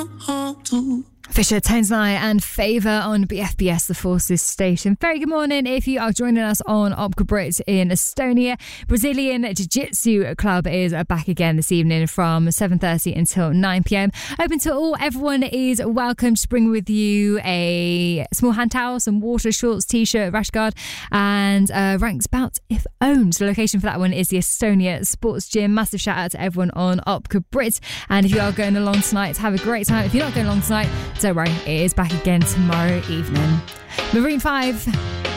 Fisher, Tones Night and Favour on BFBS, the Forces station. Very good morning if you are joining us on Opka Brit in Estonia. Brazilian Jiu-Jitsu Club is back again this evening from 7:30 until 9pm. Open to all. Everyone is welcome. Just bring with you a small hand towel, some water, shorts, t-shirt, rash guard and ranks bout if owned. The location for that one is the Estonia Sports Gym. Massive shout out to everyone on Opka Brit. And if you are going along tonight, have a great time. If you're not going along tonight, don't worry, it is back again tomorrow evening. Maroon 5.